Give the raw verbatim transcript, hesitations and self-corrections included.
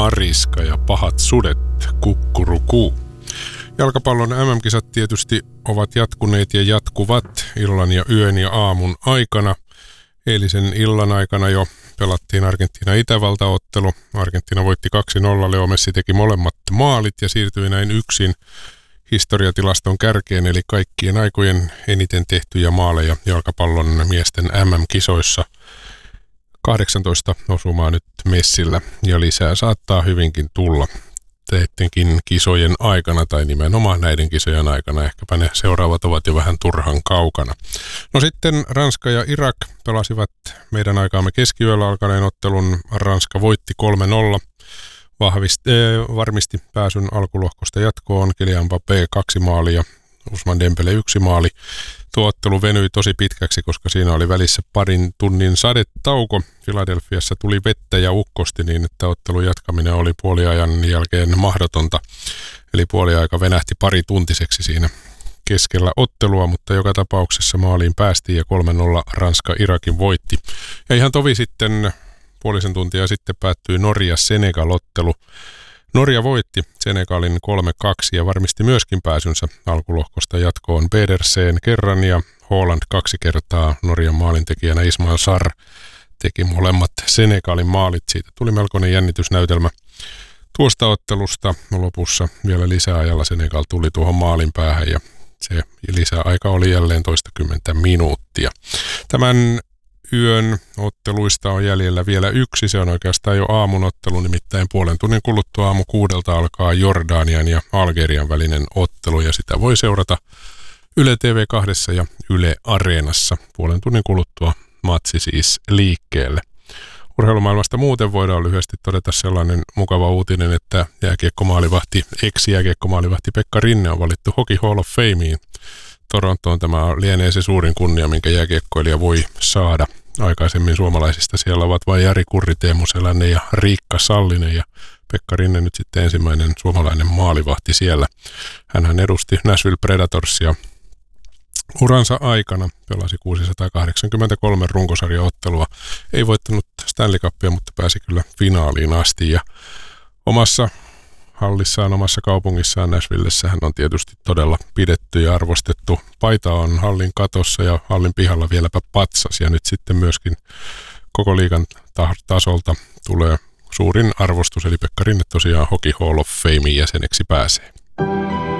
Mariska ja Pahat sudet, kukkurukuu. Jalkapallon M M-kisat tietysti ovat jatkuneet ja jatkuvat illan ja yön ja aamun aikana. Eilisen illan aikana jo pelattiin Argentiina-Itävalta-ottelu. Argentiina voitti kaksi nolla, Leo Messi teki molemmat maalit ja siirtyi näin yksin historiatilaston kärkeen, eli kaikkien aikojen eniten tehtyjä maaleja jalkapallon miesten M M-kisoissa. kahdeksantoista osumaa nyt Messillä ja lisää saattaa hyvinkin tulla tietenkin kisojen aikana tai nimenomaan näiden kisojen aikana. Ehkäpä ne seuraavat ovat jo vähän turhan kaukana. No sitten Ranska ja Irak pelasivat meidän aikaamme keskiyöllä alkaneen ottelun. Ranska voitti kolme nolla. Vahvisti, äh, varmisti pääsyn alkulohkosta jatkoon. Kylian Mbappé kaksi maalia, Ousmane Dembele yksi maali. Tuo ottelu venyi tosi pitkäksi, koska siinä oli välissä parin tunnin sadetauko. Filadelfiassa tuli vettä ja ukkosti niin, että ottelun jatkaminen oli puoliajan jälkeen mahdotonta. Eli puoliaika venähti pari tuntiseksi siinä keskellä ottelua, mutta joka tapauksessa maaliin päästiin ja kolme nolla Ranska Irakin voitti. Ja ihan tovi sitten puolisen tuntia sitten päättyi Norja-Senegal-ottelu. Norja voitti Senegalin kolme kaksi ja varmisti myöskin pääsynsä alkulohkosta jatkoon. Pedersen kerran ja Haaland kaksi kertaa. Norjan maalintekijänä Ismail Sarr teki molemmat Senegalin maalit. Siitä tuli melkoinen jännitysnäytelmä tuosta ottelusta. Lopussa vielä lisäajalla Senegal tuli tuohon maalin päähän ja se lisäaika oli jälleen toistakymmentä minuuttia. Tämän yön otteluista on jäljellä vielä yksi, se on oikeastaan jo aamun ottelu, nimittäin puolen tunnin kuluttua aamu kuudelta alkaa Jordanian ja Algerian välinen ottelu ja sitä voi seurata Yle T V kaksi ja Yle Areenassa. Puolen tunnin kuluttua matsi siis liikkeelle. Urheilumaailmasta muuten voidaan lyhyesti todeta sellainen mukava uutinen, että jääkiekkomaalivahti, ex-jääkiekkomaalivahti Pekka Rinne on valittu Hockey Hall of Fameen. Torontoon tämä lienee se suurin kunnia, minkä jääkiekkoilija voi saada. Aikaisemmin suomalaisista siellä ovat vain Jari Kurri, Teemu Selänne ja Riikka Sallinen ja Pekka Rinne nyt sitten ensimmäinen suomalainen maalivahti siellä. Hänhän edusti Nashville Predatorsia uransa aikana, pelasi kuusisataakahdeksankymmentäkolme runkosarjaottelua. Ei voittanut Stanley Cupia, mutta pääsi kyllä finaaliin asti ja omassa hallissaan, omassa kaupungissaan Nashvillessä hän on tietysti todella pidetty ja arvostettu. Paita on hallin katossa ja hallin pihalla vieläpä patsas ja nyt sitten myöskin koko liigan tasolta tulee suurin arvostus, eli Pekka Rinne tosiaan Hockey Hall of Famein jäseneksi pääsee.